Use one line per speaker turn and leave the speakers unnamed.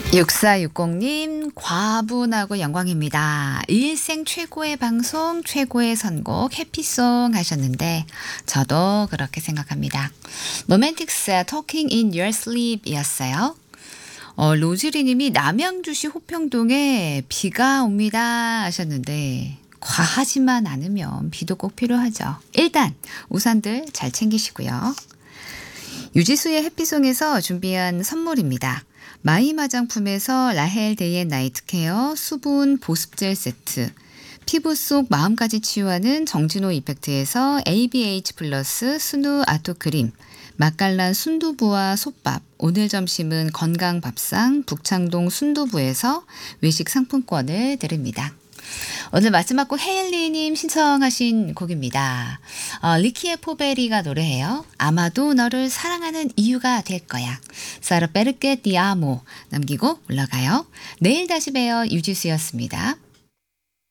6460님, 과분하고 영광입니다. 일생 최고의 방송, 최고의 선곡, 해피송 하셨는데, 저도 그렇게 생각합니다. 로맨틱스의 Talking in Your Sleep 이었어요. 로즈리님이 남양주시 호평동에 비가 옵니다 하셨는데, 과하지만 않으면 비도 꼭 필요하죠. 일단, 우산들 잘 챙기시고요. 유지수의 해피송에서 준비한 선물입니다. 마이 화장품에서 라헬 데이 앤 나이트 케어 수분 보습젤 세트, 피부 속 마음까지 치유하는 정진호 이펙트에서 ABH 플러스 순우 아토 크림, 맛깔난 순두부와 솥밥, 오늘 점심은 건강 밥상 북창동 순두부에서 외식 상품권을 드립니다. 오늘 마지막 곡 헤일리님 신청하신 곡입니다. 리키의 포베리가 노래해요. 아마도 너를 사랑하는 이유가 될 거야. 사라 베르게 디아모 남기고 올라가요. 내일 다시 봬요. 유지수였습니다.